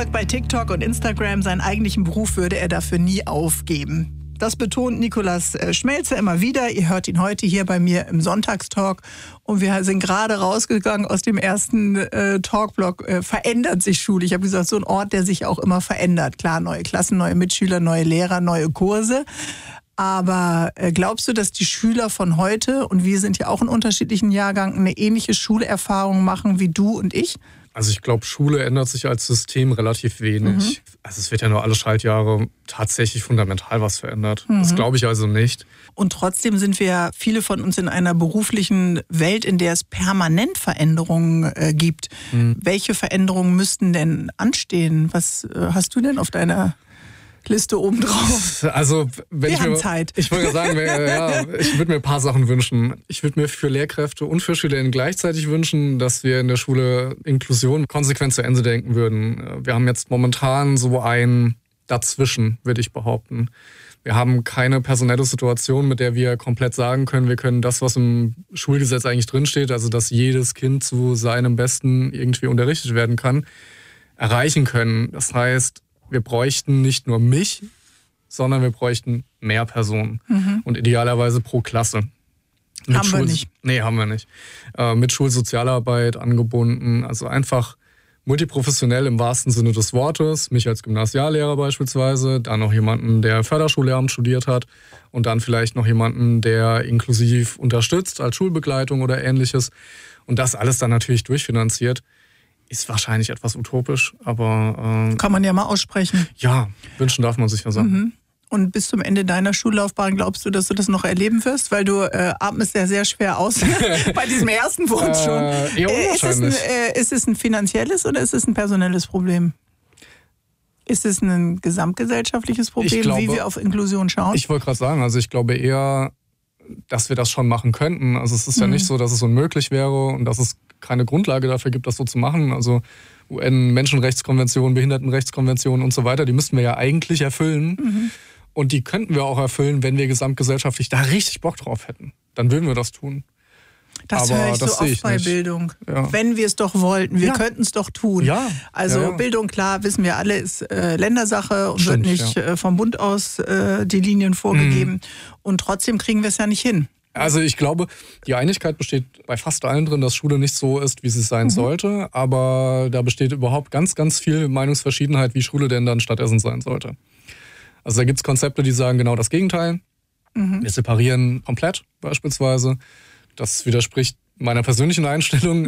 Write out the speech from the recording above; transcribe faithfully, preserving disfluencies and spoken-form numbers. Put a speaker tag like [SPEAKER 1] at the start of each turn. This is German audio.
[SPEAKER 1] Erfolg bei TikTok und Instagram. Seinen eigentlichen Beruf würde er dafür nie aufgeben. Das betont Nikolaus Schmelzer immer wieder. Ihr hört ihn heute hier bei mir im Sonntagstalk. Und wir sind gerade rausgegangen aus dem ersten äh, Talkblock. Äh, verändert sich Schule. Ich habe gesagt, so ein Ort, der sich auch immer verändert. Klar, neue Klassen, neue Mitschüler, neue Lehrer, neue Kurse. Aber äh, glaubst du, dass die Schüler von heute, und wir sind ja auch in unterschiedlichen Jahrgängen, eine ähnliche Schulerfahrung machen wie du und ich?
[SPEAKER 2] Also ich glaube, Schule ändert sich als System relativ wenig. Mhm. Also es wird ja nur alle Schaltjahre tatsächlich fundamental was verändert. Mhm. Das glaube ich also nicht.
[SPEAKER 1] Und trotzdem sind wir, viele von uns, in einer beruflichen Welt, in der es permanent Veränderungen äh, gibt. Mhm. Welche Veränderungen müssten denn anstehen? Was äh, hast du denn auf deiner Liste oben drauf?
[SPEAKER 2] Also, wenn
[SPEAKER 1] Wir
[SPEAKER 2] ich
[SPEAKER 1] haben
[SPEAKER 2] mir,
[SPEAKER 1] Zeit.
[SPEAKER 2] Ich würde sagen, ja, ich würde mir ein paar Sachen wünschen. Ich würde mir für Lehrkräfte und für SchülerInnen gleichzeitig wünschen, dass wir in der Schule Inklusion konsequent zu Ende denken würden. Wir haben jetzt momentan so ein Dazwischen, würde ich behaupten. Wir haben keine personelle Situation, mit der wir komplett sagen können, wir können das, was im Schulgesetz eigentlich drinsteht, also dass jedes Kind zu seinem Besten irgendwie unterrichtet werden kann, erreichen können. Das heißt, wir bräuchten nicht nur mich, sondern wir bräuchten mehr Personen. Mhm. Und idealerweise pro Klasse. Mit
[SPEAKER 1] haben
[SPEAKER 2] Schul-
[SPEAKER 1] wir nicht.
[SPEAKER 2] Nee, haben wir nicht. Äh, mit Schulsozialarbeit angebunden. Also einfach multiprofessionell im wahrsten Sinne des Wortes. Mich als Gymnasiallehrer beispielsweise. Dann noch jemanden, der Förderschullehramt studiert hat. Und dann vielleicht noch jemanden, der inklusiv unterstützt als Schulbegleitung oder ähnliches. Und das alles dann natürlich durchfinanziert. Ist wahrscheinlich etwas utopisch, aber... Äh,
[SPEAKER 1] Kann man ja mal aussprechen.
[SPEAKER 2] Ja, wünschen darf man sich ja sagen.
[SPEAKER 1] Mhm. Und bis zum Ende deiner Schullaufbahn glaubst du, dass du das noch erleben wirst? Weil du äh, atmest ja sehr schwer aus bei diesem ersten Wunsch schon.
[SPEAKER 2] Äh, ja,
[SPEAKER 1] äh, ist, es ein, äh, ist es ein finanzielles oder ist es ein personelles Problem? Ist es ein gesamtgesellschaftliches Problem,
[SPEAKER 2] glaube,
[SPEAKER 1] wie wir auf Inklusion schauen?
[SPEAKER 2] Ich wollte gerade sagen, also ich glaube eher, dass wir das schon machen könnten. Also es ist mhm. ja nicht so, dass es unmöglich wäre und dass es keine Grundlage dafür gibt, das so zu machen. Also U N-Menschenrechtskonvention, Behindertenrechtskonvention und so weiter, die müssten wir ja eigentlich erfüllen. Mhm. Und die könnten wir auch erfüllen, wenn wir gesamtgesellschaftlich da richtig Bock drauf hätten. Dann würden wir das tun.
[SPEAKER 1] Das
[SPEAKER 2] Aber
[SPEAKER 1] höre ich
[SPEAKER 2] das
[SPEAKER 1] so oft
[SPEAKER 2] ich
[SPEAKER 1] bei
[SPEAKER 2] nicht.
[SPEAKER 1] Bildung.
[SPEAKER 2] Ja.
[SPEAKER 1] Wenn wir es doch wollten, wir
[SPEAKER 2] Ja.
[SPEAKER 1] könnten es doch tun.
[SPEAKER 2] Ja.
[SPEAKER 1] Also
[SPEAKER 2] Ja, ja.
[SPEAKER 1] Bildung, klar, wissen wir alle, ist äh, Ländersache und
[SPEAKER 2] Stimmt,
[SPEAKER 1] wird nicht
[SPEAKER 2] ja.
[SPEAKER 1] äh, vom Bund aus äh, die Linien vorgegeben.
[SPEAKER 2] Mhm.
[SPEAKER 1] Und trotzdem kriegen wir es ja nicht hin.
[SPEAKER 2] Also ich glaube, die Einigkeit besteht bei fast allen drin, dass Schule nicht so ist, wie sie sein mhm. sollte. Aber da besteht überhaupt ganz, ganz viel Meinungsverschiedenheit, wie Schule denn dann stattdessen sein sollte. Also da gibt es Konzepte, die sagen genau das Gegenteil. Mhm. Wir separieren komplett beispielsweise. Das widerspricht meiner persönlichen Einstellung.